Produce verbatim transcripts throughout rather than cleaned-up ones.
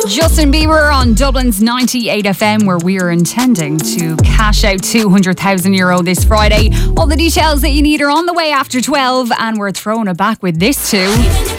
Justin Bieber on Dublin's ninety-eight F M, where we are intending to cash out two hundred thousand euro this Friday. All the details that you need are on the way after twelve, and we're throwing it back with this too.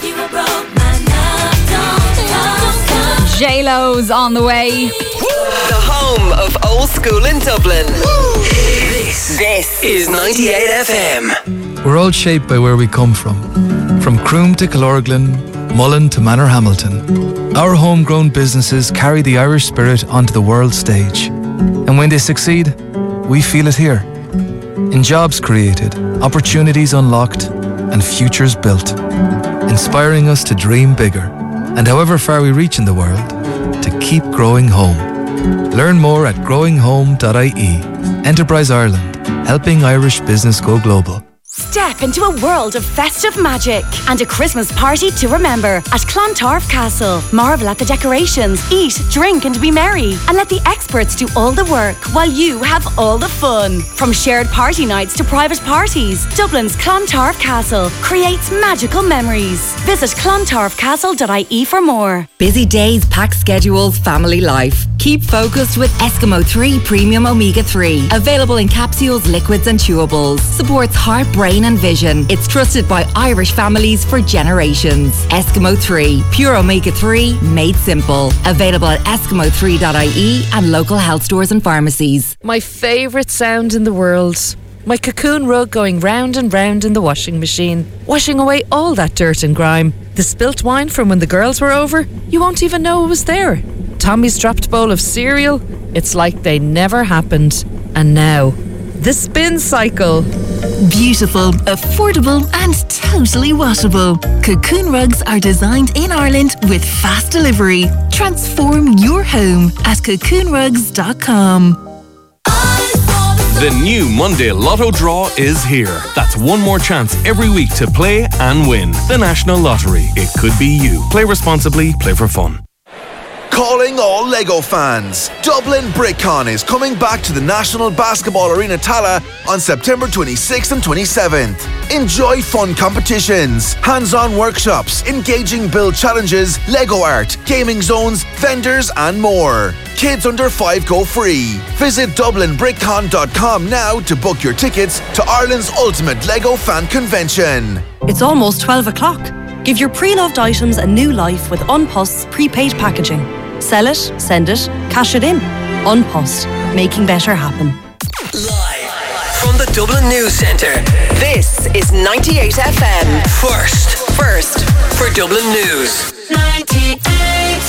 J-Lo's on the way. The home of old school in Dublin. This, this is ninety-eight F M. We're all shaped by where we come from. From Croom to Killorglin, Mullen to Manorhamilton. Our homegrown businesses carry the Irish spirit onto the world stage. And when they succeed, we feel it here. In jobs created, opportunities unlocked, and futures built. Inspiring us to dream bigger. And however far we reach in the world, to keep growing home. Learn more at growing home dot I E. Enterprise Ireland, helping Irish business go global. Step into a world of festive magic and a Christmas party to remember at Clontarf Castle. Marvel at the decorations, eat, drink and be merry, and let the experts do all the work while you have all the fun. From shared party nights to private parties, Dublin's Clontarf Castle creates magical memories. Visit clontarf castle dot I E for more. Busy days, packed schedules, family life. Keep focused with Eskimo three Premium Omega three. Available in capsules, liquids and chewables. Supports heart, brain and vision. It's trusted by Irish families for generations. Eskimo three. Pure Omega three made simple. Available at eskimo three dot I E and local health stores and pharmacies. My favourite sound in the world. My cocoon rug going round and round in the washing machine, washing away all that dirt and grime. The spilt wine from when the girls were over, you won't even know it was there. Tommy's dropped bowl of cereal, it's like they never happened. And now, the spin cycle. Beautiful, affordable and totally washable. Cocoon rugs are designed in Ireland with fast delivery. Transform your home at cocoon rugs dot com. The new Monday Lotto draw is here. That's one more chance every week to play and win. The National Lottery. It could be you. Play responsibly, play for fun. Calling all Lego fans. Dublin BrickCon is coming back to the National Basketball Arena Tala on September twenty-sixth and twenty-seventh. Enjoy fun competitions, hands-on workshops, engaging build challenges, Lego art, gaming zones, vendors and more. Kids under five go free. Visit dublin brick con dot com now to book your tickets to Ireland's ultimate Lego fan convention. It's almost twelve o'clock. Give your pre-loved items a new life with Unpost's prepaid packaging. Sell it, send it, cash it in. Unpost, making better happen. Live from the Dublin News Centre, this is ninety-eight F M. First, first for Dublin News. ninety-eight.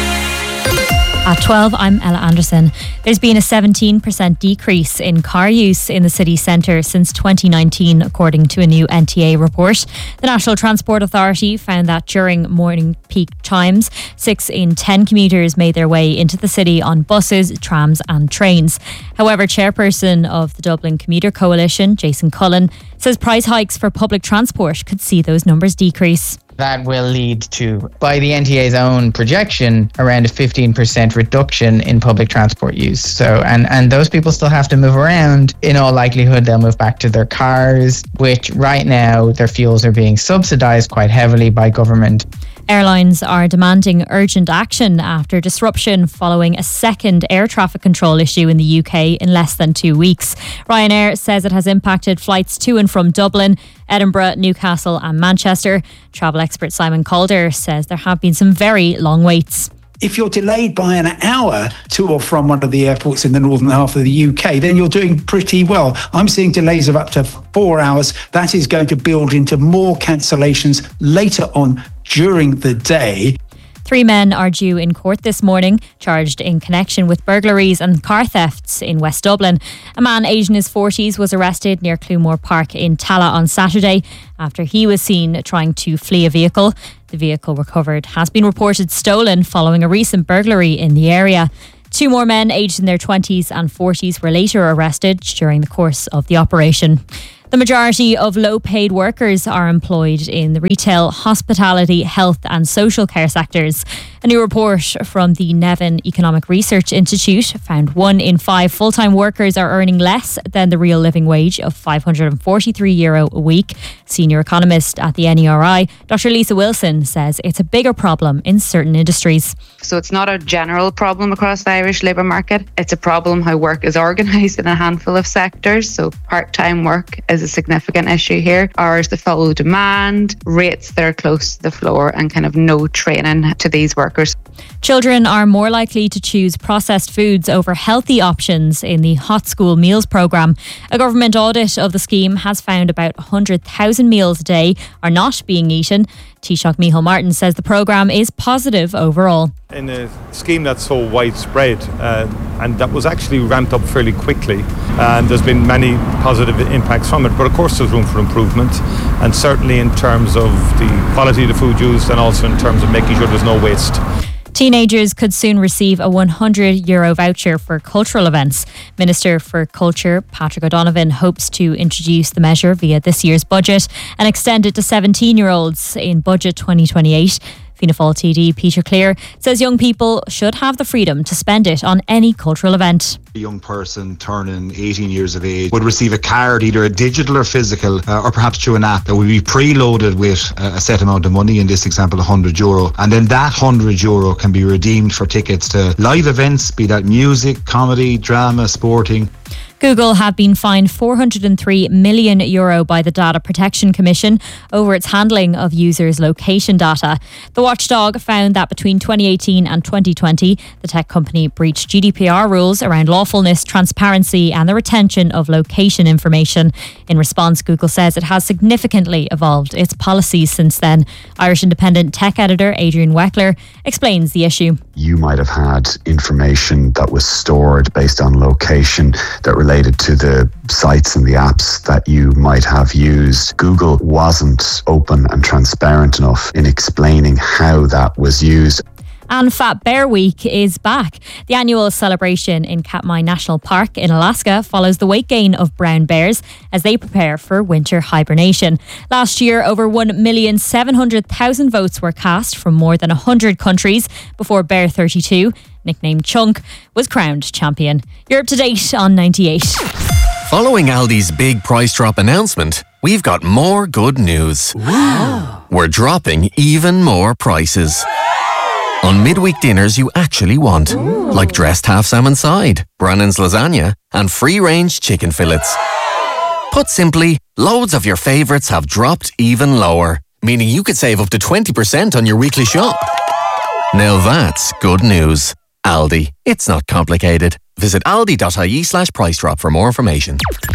At twelve, I'm Ella Anderson. There's been a seventeen percent decrease in car use in the city centre since twenty nineteen, according to a new N T A report. The National Transport Authority found that during morning peak times, six in ten commuters made their way into the city on buses, trams and trains. However, chairperson of the Dublin Commuter Coalition, Jason Cullen, says price hikes for public transport could see those numbers decrease. That will lead to, by the N T A's own projection, around a fifteen percent reduction in public transport use. So, and, and those people still have to move around. In all likelihood, they'll move back to their cars, which right now their fuels are being subsidised quite heavily by government. Airlines are demanding urgent action after disruption following a second air traffic control issue in the U K in less than two weeks. Ryanair says it has impacted flights to and from Dublin, Edinburgh, Newcastle and Manchester. Travel expert Simon Calder says there have been some very long waits. If you're delayed by an hour to or from one of the airports in the northern half of the U K, then you're doing pretty well. I'm seeing delays of up to four hours. That is going to build into more cancellations later on during the day. Three men are due in court this morning, charged in connection with burglaries and car thefts in West Dublin. A man aged in his forties was arrested near Clumore Park in Tala on Saturday after he was seen trying to flee a vehicle. The vehicle recovered has been reported stolen following a recent burglary in the area. Two more men aged in their twenties and forties were later arrested during the course of the operation. The majority of low-paid workers are employed in the retail, hospitality, health and social care sectors. A new report from the Nevin Economic Research Institute found one in five full-time workers are earning less than the real living wage of five hundred forty-three euro a week. Senior economist at the N E R I, Doctor Lisa Wilson, says it's a bigger problem in certain industries. So it's not a general problem across the Irish labour market. It's a problem how work is organised in a handful of sectors. So part-time work is a significant issue here. Hours that follow demand, rates that are close to the floor, and kind of no training to these workers. Children are more likely to choose processed foods over healthy options in the Hot School Meals programme. A government audit of the scheme has found about one hundred thousand meals a day are not being eaten. Taoiseach Micheál Martin says the programme is positive overall. In a scheme that's so widespread uh, and that was actually ramped up fairly quickly, and there's been many positive impacts from it, but of course there's room for improvement, and certainly in terms of the quality of the food used and also in terms of making sure there's no waste. Teenagers could soon receive a one hundred euro voucher for cultural events. Minister for Culture Patrick O'Donovan hopes to introduce the measure via this year's budget and extend it to seventeen-year-olds in Budget twenty twenty-eight. Fianna Fáil T D Peter Clear says young people should have the freedom to spend it on any cultural event. A young person turning eighteen years of age would receive a card, either a digital or physical, uh, or perhaps through an app, that would be preloaded with a set amount of money, in this example one hundred euro, and then that one hundred euro can be redeemed for tickets to live events, be that music, comedy, drama, sporting. Google have been fined four hundred three million euro by the Data Protection Commission over its handling of users' location data. The watchdog found that between twenty eighteen and twenty twenty, the tech company breached G D P R rules around lawfulness, transparency and the retention of location information. In response, Google says it has significantly evolved its policies since then. Irish Independent tech editor Adrian Weckler explains the issue. You might have had information that was stored based on location that related to the sites and the apps that you might have used. Google wasn't open and transparent enough in explaining how that was used. And Fat Bear Week is back. The annual celebration in Katmai National Park in Alaska follows the weight gain of brown bears as they prepare for winter hibernation. Last year, over one million seven hundred thousand votes were cast from more than one hundred countries before Bear thirty-two, nicknamed Chunk, was crowned champion. You're up to date on ninety-eight. Following Aldi's big price drop announcement, we've got more good news. Wow. We're dropping even more prices on midweek dinners you actually want. Ooh. Like dressed half salmon side, Brannan's lasagna and free-range chicken fillets. Put simply, loads of your favourites have dropped even lower, meaning you could save up to twenty percent on your weekly shop. Now that's good news. Aldi. It's not complicated. Visit aldi.ie slash price drop for more information.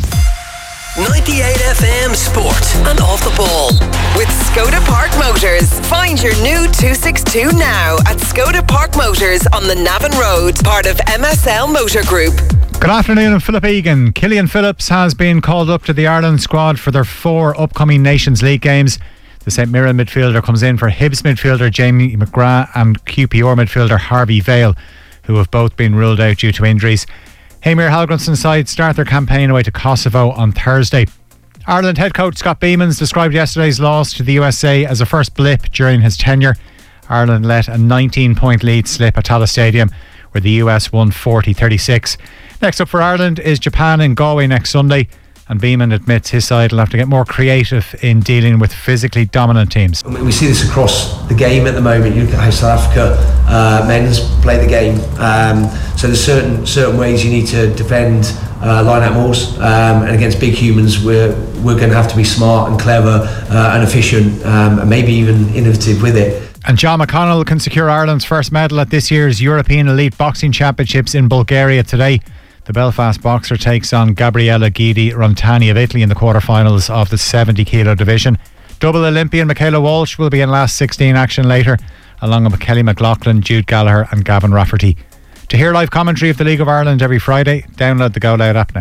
ninety-eight F M Sport and Off the Ball with Skoda Park Motors. Find your new two sixty-two now at Skoda Park Motors on the Navan Road, part of M S L Motor Group. Good afternoon, I'm Philip Egan. Killian Phillips has been called up to the Ireland squad for their four upcoming Nations League games. The Saint Mirren midfielder comes in for Hibs midfielder Jamie McGrath and Q P R midfielder Harvey Vale, who have both been ruled out due to injuries. Heimir Hallgrimsson's side start their campaign away to Kosovo on Thursday. Ireland head coach Scott Beamans described yesterday's loss to the U S A as a first blip during his tenure. Ireland let a nineteen point lead slip at Tallaght Stadium, where the U S won forty thirty-six. Next up for Ireland is Japan in Galway next Sunday, and Beeman admits his side will have to get more creative in dealing with physically dominant teams. We see this across the game at the moment. You look at how South Africa uh, men's play the game. Um, so there's certain certain ways you need to defend uh, line-out mauls, um, and against big humans we're we're going to have to be smart and clever uh, and efficient, um, and maybe even innovative with it. And John McConnell can secure Ireland's first medal at this year's European Elite Boxing Championships in Bulgaria today. The Belfast boxer takes on Gabriella Guidi Rontani of Italy in the quarterfinals of the seventy kilo division. Double Olympian Michaela Walsh will be in last sixteen action later, along with Kelly McLaughlin, Jude Gallagher and Gavin Rafferty. To hear live commentary of the League of Ireland every Friday, download the Go Loud app now.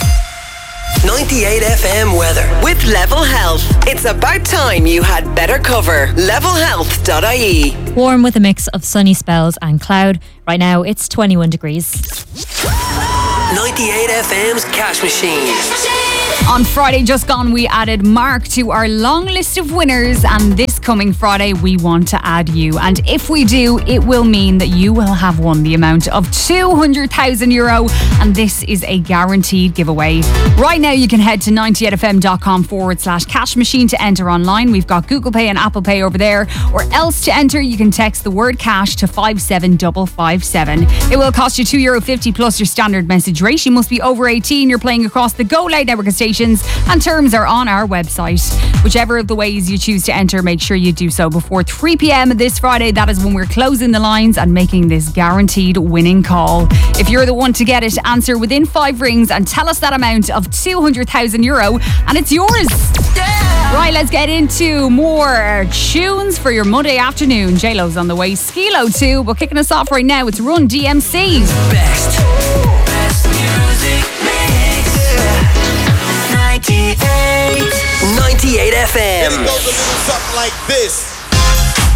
ninety-eight F M weather with Level Health. It's about time you had better cover. level health dot I E. Warm with a mix of sunny spells and cloud. Right now it's twenty-one degrees. ninety-eight F M's Cash Machine. On Friday just gone, we added Mark to our long list of winners, and this coming Friday we want to add you. And if we do, it will mean that you will have won the amount of two hundred thousand euro, and this is a guaranteed giveaway. Right now you can head to ninety-eight F M dot com forward slash cash machine to enter online. We've got Google Pay and Apple Pay over there, or else to enter you can text the word cash to five seven five five seven. It will cost you two euro fifty plus your standard message rate. You must be over eighteen. You're playing across the Go Loud network of stations, and terms are on our website. Whichever of the ways you choose to enter, make sure you do so before three p.m. this Friday. That is when we're closing the lines and making this guaranteed winning call. If you're the one to get it, answer within five rings and tell us that amount of two hundred thousand euro, and it's yours. Yeah. Right, let's get into more tunes for your Monday afternoon. J-Lo's on the way, Skilo too, but kicking us off right now, it's Run D M C. Best, best music mix. ninety-eight ninety-eight F M. It goes a little something like this.